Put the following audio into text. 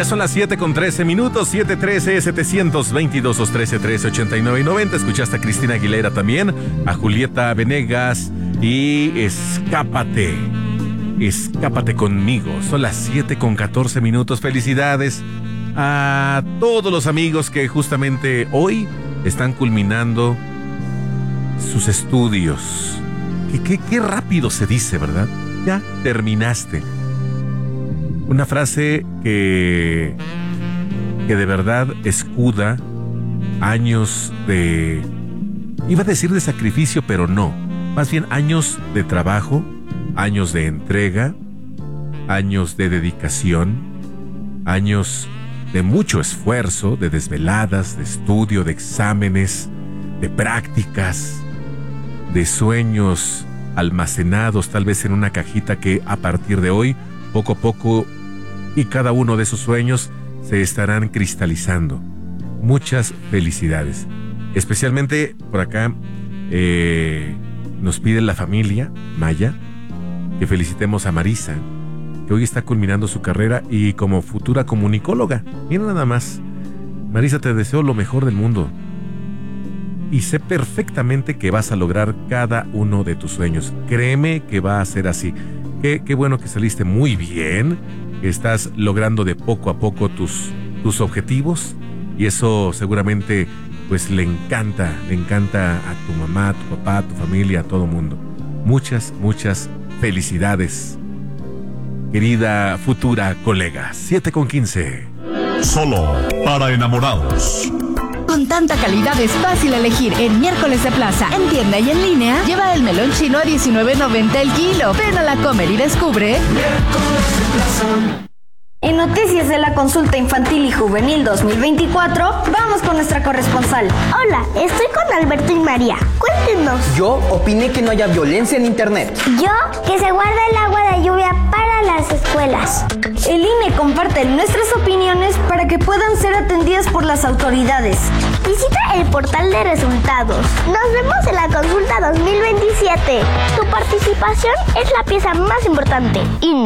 Ya son las 7:13, 713-722-213-1389 y 90. Escuchaste a Cristina Aguilera también, a Julieta Venegas y Escápate conmigo. Son las 7:14. Felicidades a todos los amigos que justamente hoy están culminando sus estudios. Qué rápido se dice, ¿verdad? Ya terminaste. Una frase que de verdad escuda años de... Iba a decir de sacrificio, pero no. Más bien años de trabajo, años de entrega, años de dedicación, años de mucho esfuerzo, de desveladas, de estudio, de exámenes, de prácticas, de sueños almacenados tal vez en una cajita que a partir de hoy, poco a poco, y cada uno de esos sueños se estarán cristalizando. Muchas felicidades. Especialmente por acá nos pide la familia Maya que felicitemos a Marisa, que hoy está culminando su carrera y como futura comunicóloga. Mira nada más. Marisa, te deseo lo mejor del mundo. Y sé perfectamente que vas a lograr cada uno de tus sueños. Créeme que va a ser así. Qué bueno que saliste muy bien, que estás logrando de poco a poco tus objetivos. Y eso seguramente pues le encanta a tu mamá, a tu papá, a tu familia, a todo mundo. Muchas felicidades, querida futura colega. 7:15. Solo para enamorados. Con tanta calidad es fácil elegir. En Miércoles de Plaza, en tienda y en línea, lleva el melón chino a $19.90 el kilo. Ven a la Comer y descubre Miércoles de Plaza. En Noticias de la Consulta Infantil y Juvenil 2024, vamos con nuestra corresponsal. Hola, estoy con Alberto y María. Cuéntenos. Yo opiné que no haya violencia en internet. Yo, que se guarda el agua de lluvia para las escuelas. El INE comparte nuestras opiniones para que puedan ser atendidas por las autoridades. Visita el portal de resultados. Nos vemos en la consulta 2027. Tu participación es la pieza más importante. INE.